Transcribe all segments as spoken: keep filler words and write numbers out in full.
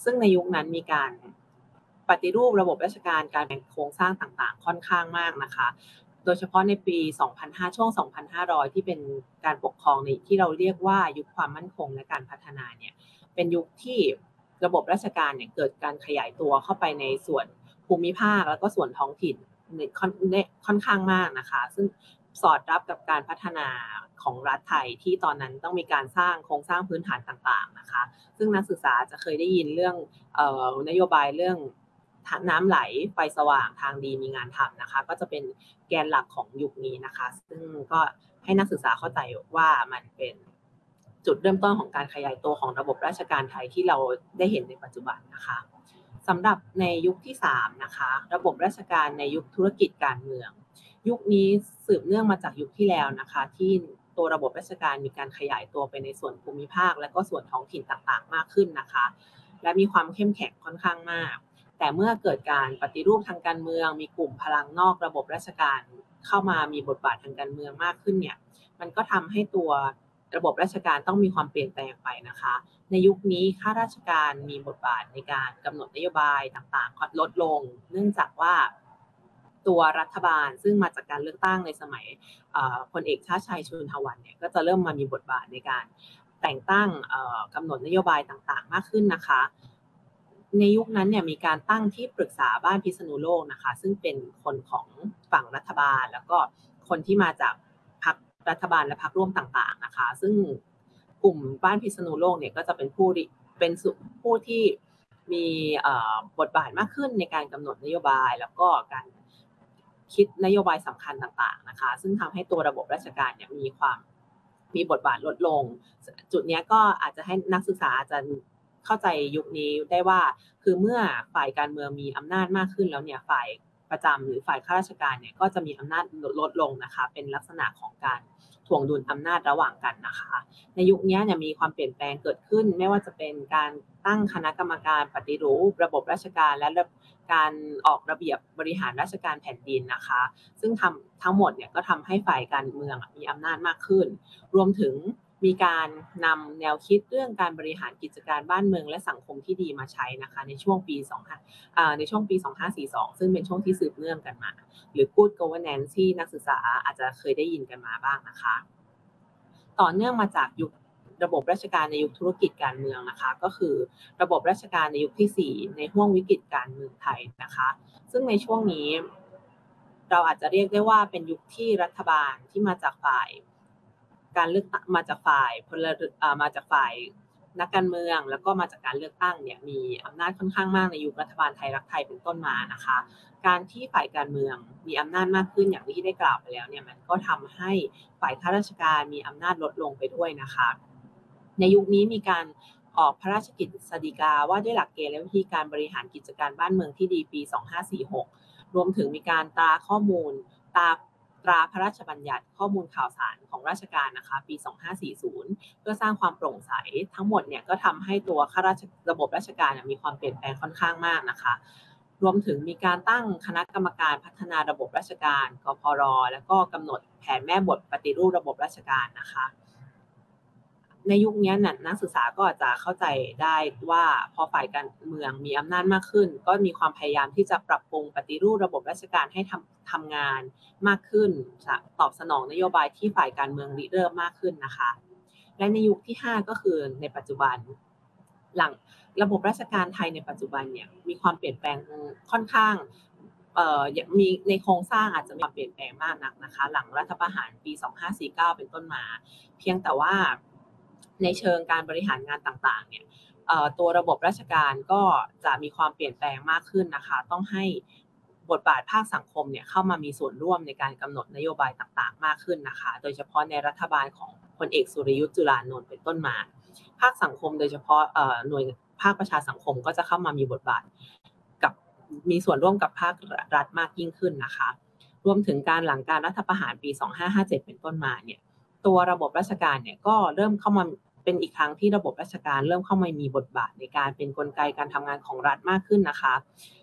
ซึ่งในยุคนั้นมีการปฏิรูประบบราชการการแบ่งโครงสร้างต่างๆค่อนข้างมากนะคะโดยเฉพาะในปี สองพันห้าร้อย ช่วง สองพันห้าร้อย ที่เป็นการปกครองในที่เราเรียกว่ายุคความมั่นคงและการพัฒนาเนี่ยเป็นยุคที่ระบบราชการเนี่ยเกิดการขยายตัวเข้าไปในส่วนภูมิภาคแล้วก็ส่วนท้องถิ่นในค่อนค่อนข้างมากนะคะซึ่งสอดรับกับการพัฒนาของรัฐไทยที่ตอนนั้นต้องมีการสร้างโครงสร้างพื้นฐานต่างๆนะคะซึ่งนักศึกษาจะเคยได้ยินเรื่องเอ่อนโยบายเรื่องน้ำไหลไฟสว่างทางดีมีงานทำนะคะก็จะเป็นแกนหลักของยุคนี้นะคะซึ่งก็ให้นักศึกษาเข้าใจว่ามันเป็นจุดเริ่มต้นของการขยายตัวของระบบราชการไทยที่เราได้เห็นในปัจจุบันนะคะสำหรับในยุคที่สามนะคะระบบราชการในยุคธุรกิจการเมืองยุคนี้สืบเนื่องมาจากยุคที่แล้วนะคะที่ตัวระบบราชการมีการขยายตัวไปในส่วนภูมิภาคและก็ส่วนท้องถิ่นต่างๆมากขึ้นนะคะและมีความเข้มแข็งค่อนข้างมากแต่เมื่อเกิดการปฏิรูปทางการเมืองมีกลุ่มพลังนอกระบบราชการเข้ามามีบทบาททางการเมืองมากขึ้นเนี่ยมันก็ทำให้ตัวระบบราชการต้องมีความเปลี่ยนแปลงไปนะคะในยุคนี้ข้าราชการมีบทบาทในการกำหนดนโยบายต่างๆลดลงเนื่องจากว่าตัวรัฐบาลซึ่งมาจากการเลือกตั้งในสมัยพลเอกชาติชัยชุนทวันเนี่ยก็จะเริ่มมามีบทบาทในการแต่งตั้งกำหนดนโยบายต่างๆมากขึ้นนะคะในยุคนั้นเนี่ยมีการตั้งที่ปรึกษาบ้านพิษณุโลกนะคะซึ่งเป็นคนของฝั่งรัฐบาลแล้วก็คนที่มาจากพรรครัฐบาลและพรรคร่วมต่างๆนะคะซึ่งกลุ่มบ้านพิษณุโลกเนี่ยก็จะเป็นผู้เป็นผู้ที่มีบทบาทมากขึ้นในการกำหนดนโยบายแล้วก็การคิดนโยบายสำคัญต่างๆนะคะซึ่งทำให้ตัวระบบราชการเนี่ยมีความมีบทบาทลดลงจุดนี้ก็อาจจะให้นักศึกษาอาจจะเข้าใจยุคนี้ได้ว่าคือเมื่อฝ่ายการเมืองมีอำนาจมากขึ้นแล้วเนี่ยฝ่ายประจำหรือฝ่ายข้าราชการเนี่ยก็จะมีอำนาจลดลงนะคะเป็นลักษณะของการถ่วงดุลอำนาจระหว่างกันนะคะในยุคนี้เนี่ยมีความเปลี่ยนแปลงเกิดขึ้นไม่ว่าจะเป็นการตั้งคณะกรรมการปฏิรูประบบราชการและการออกระเบียบบริหารราชการแผ่นดินนะคะซึ่งทำทั้งหมดเนี่ยก็ทำให้ฝ่ายการเมืองมีอำนาจมากขึ้นรวมถึงมีการนำแนวคิดเรื่องการบริหารกิจการบ้านเมืองและสังคมที่ดีมาใช้นะคะในช่วงปีสองพันอ่าในช่วงปีสองพันห้าร้อยสี่สิบสองซึ่งเป็นช่วงที่สืบเนื่องกันมาหรือ Good Governance ที่นักศึกษาอาจจะเคยได้ยินกันมาบ้างนะคะต่อเนื่องมาจากยุคระบบราชการในยุคธุรกิจการเมืองนะคะก็คือระบบราชการในยุคที่สี่ในห้วงวิกฤตการเมืองไทยนะคะซึ่งในช่วงนี้เราอาจจะเรียกได้ว่าเป็นยุคที่รัฐบาลที่มาจากฝ่ายการเลือกมาจากฝ่ายพลมาจากฝ่ายนักการเมืองแล้วก็มาจากการเลือกตั้งเนี่ยมีอำนาจค่อนข้างมากในยุครัฐบาลไทยรักไทยเป็นต้นมานะคะการที่ฝ่ายการเมืองมีอำนาจมากขึ้นอย่างที่ได้กล่าวไปแล้วเนี่ยมันก็ทำให้ฝ่ายข้าราชการมีอำนาจลดลงไปด้วยนะคะในยุคนี้มีการออกพระราชกฤษฎีกาว่าด้วยหลักเกณฑ์และวิธีการบริหารกิจการบ้านเมืองที่ดีปีสองพันห้าร้อยสี่สิบหกรวมถึงมีการตราข้อมูลตราตราพระราชบัญญัติข้อมูลข่าวสารของราชการนะคะปีสองพันห้าร้อยสี่สิบเพื่อสร้างความโปร่งใสทั้งหมดเนี่ยก็ทำให้ตัวข้าราชระบบราชการมีความเปลี่ยนแปลงค่อนข้างมากนะคะรวมถึงมีการตั้งคณะกรรมการพัฒนาระบบราชการกพรแล้วก็กำหนดแผนแม่บทปฏิรูประบบราชการนะคะในยุคนี้นักศึกษาก็อาจจะเข้าใจได้ว่าพอฝ่ายการเมืองมีอำนาจมากขึ้นก็มีความพยายามที่จะปรับปรุงปฏิรูประบบราชการให้ทำทำงานมากขึ้นตอบสนองนโยบายที่ฝ่ายการเมืองริเริ่มมากขึ้นนะคะและในยุคที่ห้าก็คือในปัจจุบันหลังระบบราชการไทยในปัจจุบันเนี่ยมีความเปลี่ยนแปลงค่อนข้างเอ่อมีในโครงสร้างอาจจะมีความเปลี่ยนแปลงมากนักนะคะหลังรัฐประหารปีสองพันห้าร้อยสี่สิบเก้าเป็นต้นมาเพียงแต่ว่าในเชิงการบริหารงานต่างๆเนี่ยตัวระบบราชการก็จะมีความเปลี่ยนแปลงมากขึ้นนะคะต้องให้บทบาทภาคสังคมเนี่ยเข้ามามีส่วนร่วมในการกำหนดนโยบายต่างๆมากขึ้นนะคะโดยเฉพาะในรัฐบาลของพลเอกสุรยุทธ์จุลานนท์เป็นต้นมาภาคสังคมโดยเฉพาะหน่วยภาคประชาสังคมก็จะเข้ามามีบทบาทกับมีส่วนร่วมกับภาครัฐมากยิ่งขึ้นนะคะรวมถึงการหลังการรัฐประหารปีสองพันห้าร้อยห้าสิบเจ็ดเป็นต้นมาเนี่ยตัวระบบราชการเนี่ยก็เริ่มเข้ามาเป็นอีกครั้งที่ระบบราชการเริ่มเข้ามามีบทบาทในการเป็นกลไกการทำงานของรัฐมากขึ้นนะคะ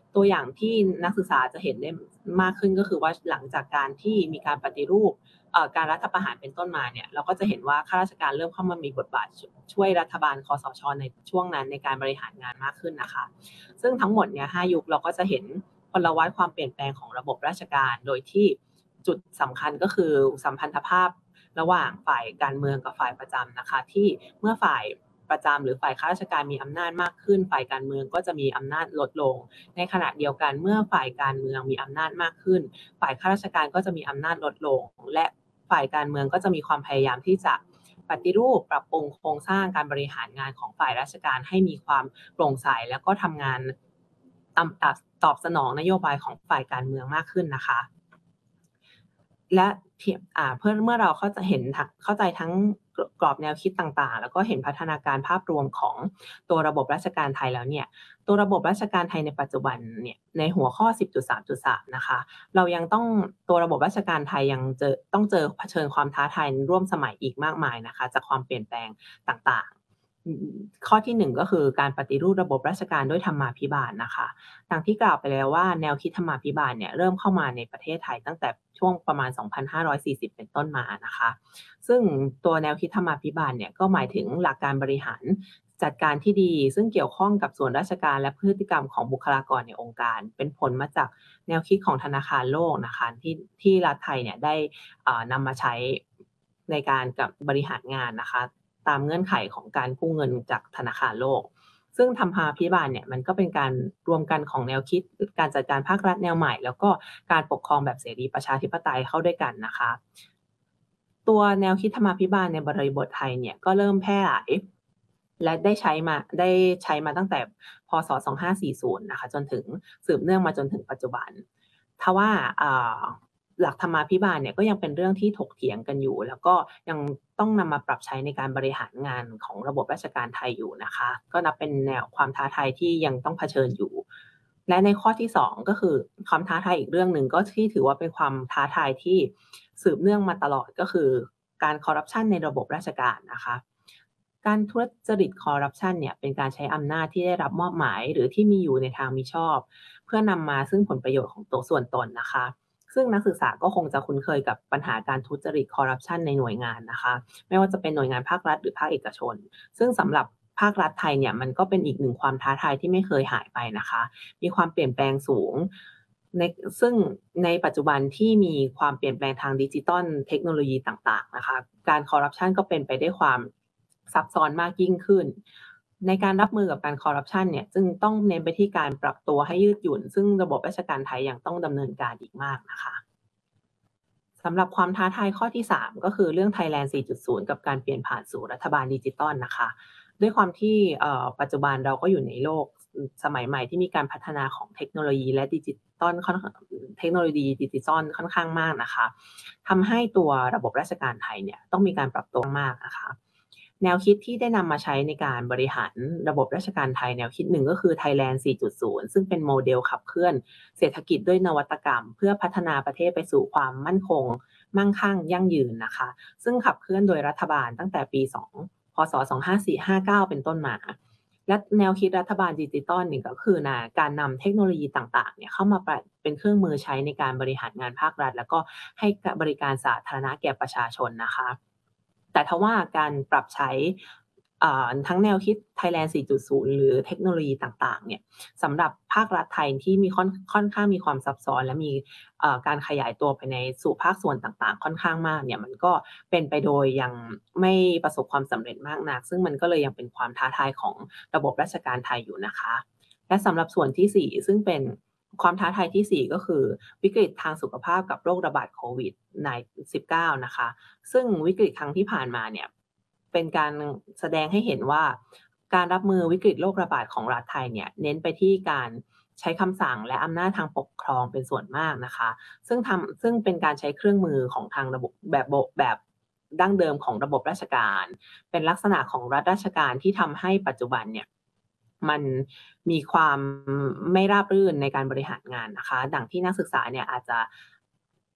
ตัวอย่างที่นักศึกษาจะเห็นได้มากขึ้นก็คือว่าหลังจากการที่มีการปฏิรูปเอ่อการรัฐประหารเป็นต้นมาเนี่ยเราก็จะเห็นว่าข้าราชการเริ่มเข้ามามีบทบาทชช่วยรัฐบาลคสชในช่วงนั้นในการบริหารงานมากขึ้นนะคะซึ่งทั้งหมดเนี่ยห้ายุคเราก็จะเห็นพลวัตความเปลี่ยนแปลงของระบบราชการโดยที่จุดสำคัญก็คือสัมพันธภาพระหว่างฝ่ายการเมืองกับฝ่ายประจำนะคะที่เมื่อฝ่ายประจำหรือฝ่ายข้าราชการมีอำนาจมากขึ้นฝ่ายการเมืองก็จะมีอำนาจลดลงในขณะเดียวกันเมื่อฝ่ายการเมืองมีอำนาจมากขึ้นฝ่ายข้าราชการก็จะมีอำนาจลดลงและฝ่ายการเมืองก็จะมีความพยายามที่จะปฏิรูปปรับปรุงโครงสร้างการบริหารงานของฝ่ายราชการให้มีความโปร่งใสแล้วก็ทำงานตอบตอบสนองนโยบายของฝ่ายการเมืองมากขึ้นนะคะและเพื่อเมื่อเราเข้าใจเห็นเข้าใจทั้งกรอบแนวคิดต่างๆแล้วก็เห็นพัฒนาการภาพรวมของตัวระบบราชการไทยแล้วเนี่ยตัวระบบราชการไทยในปัจจุบันเนี่ยในหัวข้อ สิบจุดสามจุดสาม นะคะเรายังต้องตัวระบบราชการไทยยังเจอต้องเจอเผชิญความท้าทายร่วมสมัยอีกมากมายนะคะจากความเปลี่ยนแปลงต่างๆข้อที่หนึ่งก็คือการปฏิรูประบบราชการด้วยธรรมาภิบาลนะคะดังที่กล่าวไปแล้วว่าแนวคิดธรรมาภิบาลเนี่ยเริ่มเข้ามาในประเทศไทยตั้งแต่ช่วงประมาณ สองพันห้าร้อยสี่สิบ เป็นต้นมานะคะซึ่งตัวแนวคิดธรรมาภิบาลเนี่ยก็หมายถึงหลักการบริหารจัดการที่ดีซึ่งเกี่ยวข้องกับส่วนราชการและพฤติกรรมของบุคลากรในองค์การเป็นผลมาจากแนวคิดของธนาคารโลกนะคะที่ที่รัฐไทยเนี่ยได้นำมาใช้ในการกับบริหารงานนะคะตามเงื่อนไขของการกู้เงินจากธนาคารโลกซึ่งธรรมาภิบาลเนี่ยมันก็เป็นการรวมกันของแนวคิดการจัดการภาครัฐแนวใหม่แล้วก็การปกครองแบบเสรีประชาธิปไตยเข้าด้วยกันนะคะตัวแนวคิดธรรมาภิบาลในบริบทไทยเนี่ยก็เริ่มแพร่หลายและได้ใช้มาได้ใช้มาตั้งแต่พ.ศ. สองพันห้าร้อยสี่สิบนะคะจนถึงสืบเนื่องมาจนถึงปัจจุบันทว่าหลักธรรมาภิบาลเนี่ยก็ยังเป็นเรื่องที่ถกเถียงกันอยู่แล้วก็ยังต้องนำมาปรับใช้ในการบริหารงานของระบบราชการไทยอยู่นะคะก็นับเป็นแนวความท้าทายที่ยังต้องเผชิญอยู่และในข้อที่สองก็คือความท้าทายอีกเรื่องหนึ่งก็ที่ถือว่าเป็นความท้าทายที่สืบเนื่องมาตลอดก็คือการคอร์รัปชันในระบบราชการนะคะการทุจริตคอร์รัปชันเนี่ยเป็นการใช้อำนาจที่ได้รับมอบหมายหรือที่มีอยู่ในทางมิชอบเพื่อนำมาซึ่งผลประโยชน์ของตัวส่วนตนนะคะซึ่งนักศึกษาก็คงจะคุ้นเคยกับปัญหาการทุจริตคอร์รัปชันในหน่วยงานนะคะไม่ว่าจะเป็นหน่วยงานภาครัฐหรือภาคเอกชนซึ่งสำหรับภาครัฐไทยเนี่ยมันก็เป็นอีกหนึ่งความท้าทายที่ไม่เคยหายไปนะคะมีความเปลี่ยนแปลงสูงในซึ่งในปัจจุบันที่มีความเปลี่ยนแปลงทางดิจิทัลเทคโนโลยีต่างๆนะคะการคอร์รัปชันก็เป็นไปด้วยความซับซ้อนมากยิ่งขึ้นในการรับมือกับการคอร์รัปชันเนี่ยจึงต้องเน้นไปที่การปรับตัวให้ยืดหยุ่นซึ่งระบบราชการไทยยังต้องดำเนินการอีกมากนะคะสำหรับความท้าทายข้อที่สามก็คือเรื่อง Thailand สี่จุดศูนย์ กับการเปลี่ยนผ่านสู่รัฐบาลดิจิทัลนะคะด้วยความที่ปัจจุบันเราก็อยู่ในโลกสมัยใหม่ที่มีการพัฒนาของเทคโนโลยีและดิจิทัลเทคโนโลยีดิจิทัลค่อนข้างมากนะคะทำให้ตัวระบบราชการไทยเนี่ยต้องมีการปรับตัวมากนะคะแนวคิดที่ได้นำมาใช้ในการบริหารระบบราชการไทยแนวคิดหนึ่งก็คือ Thailand สี่จุดศูนย์ ซึ่งเป็นโมเดลขับเคลื่อนเศรษฐกิจด้วยนวัตกรรมเพื่อพัฒนาประเทศไปสู่ความมั่นคงมั่งคั่งยั่งยืนนะคะซึ่งขับเคลื่อนโดยรัฐบาลตั้งแต่ปี2พศสองพันห้าร้อยห้าสิบเก้าเป็นต้นมาและแนวคิดรัฐบาลดิจิทัลนี่ก็คือนะการนำเทคโนโลยีต่างๆเนี่ยเข้ามาเป็นเครื่องมือใช้ในการบริหารงานภาครัฐแล้วก็ให้บริการสาธารณะแก่ประชาชนนะคะแต่ทว่าการปรับใช้ทั้งแนวคิด Thailand สี่จุดศูนย์ หรือเทคโนโลยีต่างๆเนี่ยสำหรับภาครัฐไทยที่มีค่อนค่อนข้างมีความซับซ้อนและมีการขยายตัวไปในสู่ภาคส่วนต่างๆค่อนข้างมากเนี่ยมันก็เป็นไปโดยยังไม่ประสบความสำเร็จมากนักซึ่งมันก็เลยยังเป็นความท้าทายของระบบราชการไทยอยู่นะคะและสำหรับส่วนที่สี่ซึ่งเป็นความท้าทายที่สี่ก็คือวิกฤตทางสุขภาพกับโรคระบาดโควิด สิบเก้า นะคะซึ่งวิกฤตครั้งที่ผ่านมาเนี่ยเป็นการแสดงให้เห็นว่าการรับมือวิกฤตโรคระบาดของรัฐไทยเนี่ยเน้นไปที่การใช้คำสั่งและอำนาจทางปกครองเป็นส่วนมากนะคะซึ่งทำซึ่งเป็นการใช้เครื่องมือของทางระบบแบบแบบดั้งเดิมของระบบราชการเป็นลักษณะของรัฐราชการที่ทำให้ปัจจุบันเนี่ยมันมีความไม่ราบรื่นในการบริหารงานนะคะดังที่นักศึกษาเนี่ยอาจจะ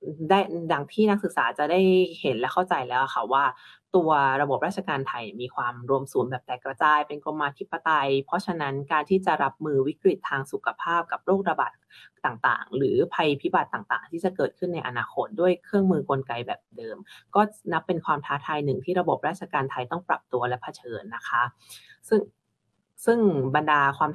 ได้ดังที่นักศึกษาจะได้เห็นและเข้าใจแล้วอะค่ะว่าตัวระบบราชการไทยมีความรวมศูนย์แบบแตกกระจายเป็นกรมาธิปไตยเพราะฉะนั้นการที่จะรับมือวิกฤตทางสุขภาพกับโรคระบาดต่างๆหรือภัยพิบัติต่างๆที่จะเกิดขึ้นในอนาคตด้วยเครื่องมือกลไกแบบเดิมก็นับเป็นความท้าทายหนึ่งที่ระบบราชการไทยต้องปรับตัวและเผชิญนะคะซึ่งซึ่งบรรดาความ